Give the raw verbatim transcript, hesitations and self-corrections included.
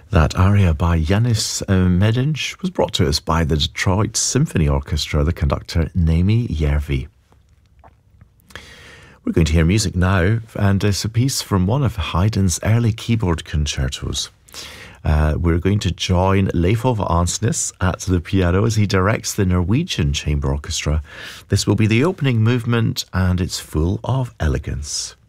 That aria by Yanis uh, Medinch was brought to us by the Detroit Symphony Orchestra, the conductor Naomi Järvi. We're going to hear music now, and it's a piece from one of Haydn's early keyboard concertos. Uh, we're going to join Leif Ove Ansnes at the piano as he directs the Norwegian Chamber Orchestra. This will be the opening movement, and it's full of elegance.